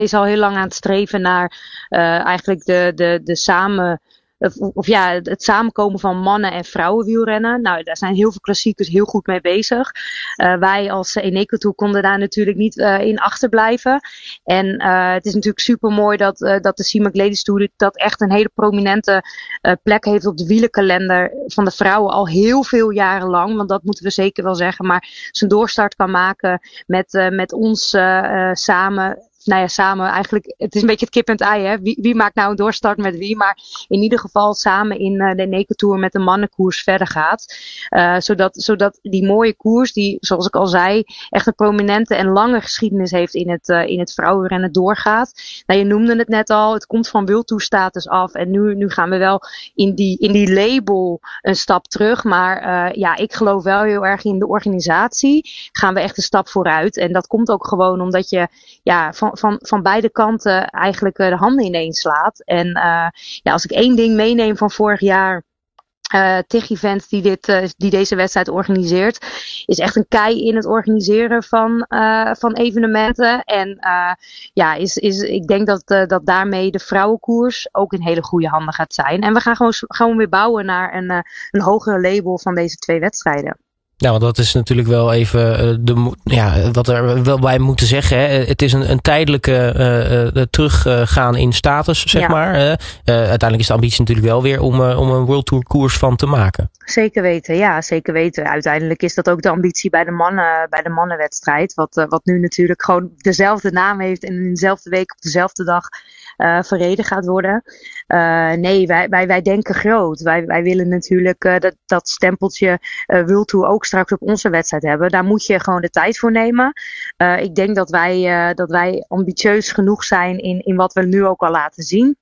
is al heel lang aan het streven naar eigenlijk de samen... het samenkomen van mannen- en vrouwenwielrennen. Nou, daar zijn heel veel klassiekers heel goed mee bezig. Wij als Eneco Tour konden daar natuurlijk niet in achterblijven. En het is natuurlijk super mooi dat de CIMAC Ladies Tour dat echt een hele prominente plek heeft op de wielerkalender van de vrouwen al heel veel jaren lang. Want dat moeten we zeker wel zeggen. Maar zijn doorstart kan maken met ons samen. Nou ja, samen eigenlijk, het is een beetje het kip en het ei, hè. Wie maakt nou een doorstart met wie? Maar in ieder geval samen in de Eneco Tour met de mannenkoers verder gaat. Zodat die mooie koers, die, zoals ik al zei, echt een prominente en lange geschiedenis heeft in het vrouwenrennen doorgaat. Nou, je noemde het net al, het komt van World Tour status af. En nu gaan we wel in die label een stap terug. Maar ik geloof wel heel erg in de organisatie. Gaan we echt een stap vooruit. En dat komt ook gewoon omdat je van beide kanten eigenlijk de handen ineens slaat. En als ik één ding meeneem van vorig jaar, TIG Events die deze wedstrijd organiseert, is echt een kei in het organiseren van evenementen. En ik denk dat daarmee de vrouwenkoers ook in hele goede handen gaat zijn. En we gaan gewoon weer bouwen naar een hogere label van deze 2 wedstrijden. Ja, want dat is natuurlijk wel even wat er wel bij moeten zeggen. Hè. Het is een tijdelijke teruggaan in status, zeg maar. Uiteindelijk is de ambitie natuurlijk wel weer om een World Tour koers van te maken. Zeker weten, ja, zeker weten. Uiteindelijk is dat ook de ambitie bij de mannenwedstrijd. Wat nu natuurlijk gewoon dezelfde naam heeft en in dezelfde week op dezelfde dag verreden gaat worden. Wij denken groot. Wij willen natuurlijk dat stempeltje World Tour ook straks op onze wedstrijd hebben. Daar moet je gewoon de tijd voor nemen. Ik denk dat wij ambitieus genoeg zijn in wat we nu ook al laten zien.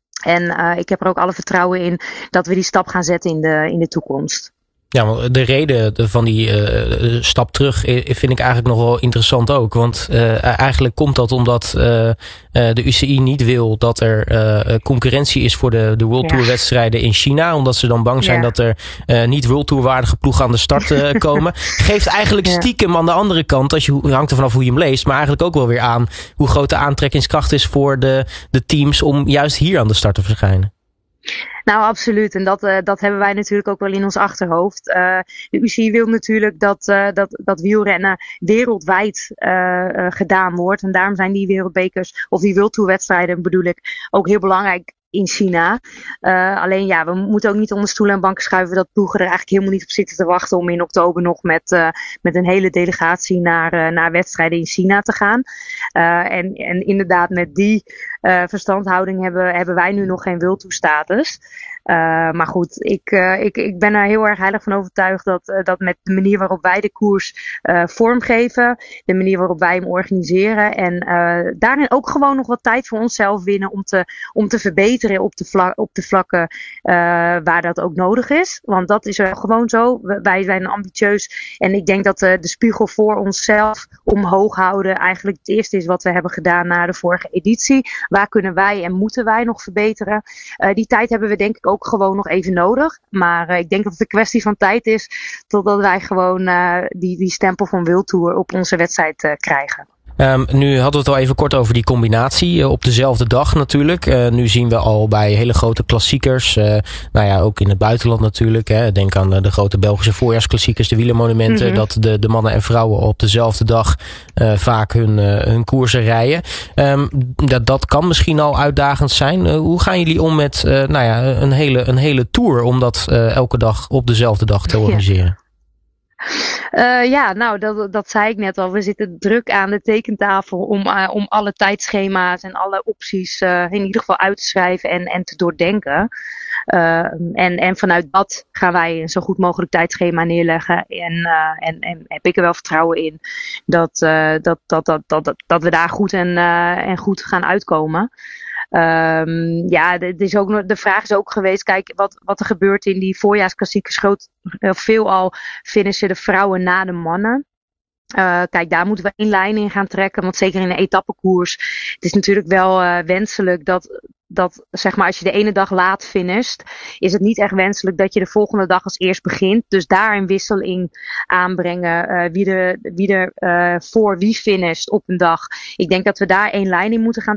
En ik heb er ook alle vertrouwen in dat we die stap gaan zetten in de toekomst. Ja, maar de reden van die stap terug vind ik eigenlijk nog wel interessant ook. Want eigenlijk komt dat omdat de UCI niet wil dat er concurrentie is voor de World Tour wedstrijden in China. Omdat ze dan bang zijn dat er niet World Tour waardige ploegen aan de start komen. Geeft eigenlijk stiekem aan de andere kant, hangt er vanaf hoe je hem leest, maar eigenlijk ook wel weer aan hoe groot de aantrekkingskracht is voor de teams om juist hier aan de start te verschijnen. Nou, absoluut. En dat hebben wij natuurlijk ook wel in ons achterhoofd. De UCI wil natuurlijk dat wielrennen wereldwijd gedaan wordt. En daarom zijn die wereldbekers, of die World Tour wedstrijden bedoel ik, ook heel belangrijk in China. Alleen we moeten ook niet onder stoelen en banken schuiven dat ploegen er eigenlijk helemaal niet op zitten te wachten om in oktober nog met een hele delegatie naar wedstrijden in China te gaan. En inderdaad met die verstandhouding hebben wij nu nog geen World Tour status. Maar goed, ik ben er heel erg heilig van overtuigd dat met de manier waarop wij de koers vormgeven, de manier waarop wij hem organiseren en daarin ook gewoon nog wat tijd voor onszelf winnen om te verbeteren op de vlakken waar dat ook nodig is. Want dat is gewoon zo. Wij zijn ambitieus en ik denk dat de spiegel voor onszelf omhoog houden eigenlijk het eerste is wat we hebben gedaan na de vorige editie. Waar kunnen wij en moeten wij nog verbeteren? Die tijd hebben we denk ik ook gewoon nog even nodig. Maar ik denk dat het een kwestie van tijd is totdat wij gewoon die stempel van World Tour op onze wedstrijd krijgen. Nu hadden we het al even kort over die combinatie op dezelfde dag natuurlijk. Nu zien we al bij hele grote klassiekers, ook in het buitenland natuurlijk. Denk aan de grote Belgische voorjaarsklassiekers, de wielermonumenten, dat de mannen en vrouwen op dezelfde dag vaak hun koersen rijden. Dat kan misschien al uitdagend zijn. Hoe gaan jullie om met een hele tour om dat elke dag op dezelfde dag te organiseren? Dat zei ik net al. We zitten druk aan de tekentafel om alle tijdschema's en alle opties in ieder geval uit te schrijven en te doordenken. En vanuit dat gaan wij een zo goed mogelijk tijdschema neerleggen. En heb ik er wel vertrouwen in dat we daar goed en goed gaan uitkomen. De vraag is ook geweest, kijk, wat er gebeurt in die voorjaarsklassiekers. Veelal finishen de vrouwen na de mannen. Kijk, daar moeten we één lijn in gaan trekken. Want zeker in een etappekoers, het is natuurlijk wel wenselijk dat zeg maar als je de ene dag laat finisht, is het niet echt wenselijk dat je de volgende dag als eerst begint. Dus daar een wisseling aanbrengen. Wie er voor wie finisht op een dag. Ik denk dat we daar één lijn in moeten gaan